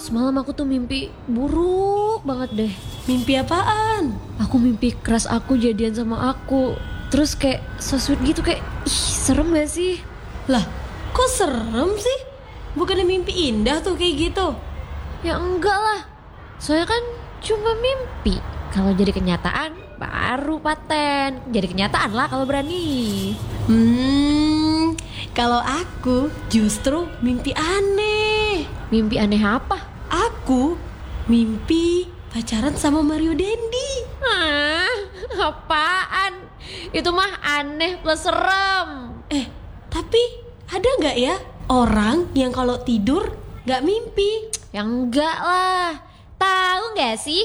Semalam aku tuh mimpi buruk banget deh. Mimpi apaan? Aku mimpi keras aku jadian sama aku. Terus kayak so sweet gitu, kayak serem gak sih? Lah, kok serem sih? Bukannya mimpi indah tuh kayak gitu? Ya enggak lah. Soalnya kan cuma mimpi. Kalau jadi kenyataan baru paten. Jadi kenyataan lah kalau berani. Kalau aku justru mimpi aneh. Mimpi aneh apa? Aku mimpi pacaran sama Mario Dendi. Apaan? Itu mah aneh plus serem. Tapi ada gak ya orang yang kalau tidur gak mimpi? Ya enggak lah. Tahu gak sih?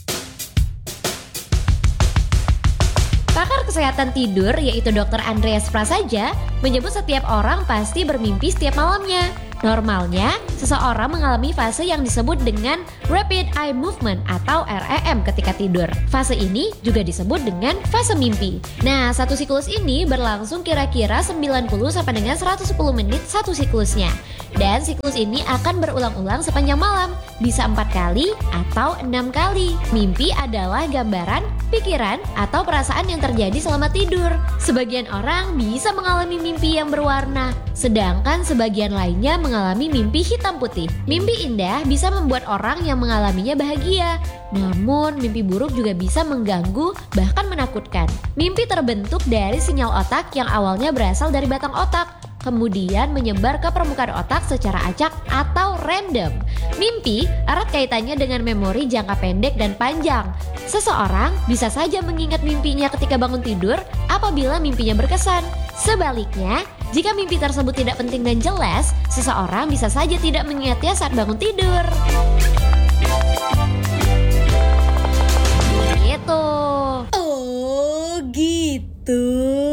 Pakar kesehatan tidur yaitu Dr. Andreas Prasaja menyebut setiap orang pasti bermimpi setiap malamnya. Normalnya, seseorang mengalami fase yang disebut dengan Rapid Eye Movement atau REM ketika tidur. Fase ini juga disebut dengan fase mimpi. Nah, satu siklus ini berlangsung kira-kira 90 sampai dengan 110 menit satu siklusnya. Dan siklus ini akan berulang-ulang sepanjang malam, bisa 4 kali atau 6 kali. Mimpi adalah gambaran, pikiran, atau perasaan yang terjadi selama tidur. Sebagian orang bisa mengalami mimpi yang berwarna, sedangkan sebagian lainnya mengalami mimpi hitam putih. Mimpi indah bisa membuat orang yang mengalaminya bahagia, namun mimpi buruk juga bisa mengganggu, bahkan menakutkan. Mimpi terbentuk dari sinyal otak yang awalnya berasal dari batang otak, kemudian menyebar ke permukaan otak secara acak atau random. Mimpi erat kaitannya dengan memori jangka pendek dan panjang. Seseorang bisa saja mengingat mimpinya ketika bangun tidur apabila mimpinya berkesan. Sebaliknya, jika mimpi tersebut tidak penting dan jelas, seseorang bisa saja tidak mengingatnya saat bangun tidur. Gitu. Oh gitu.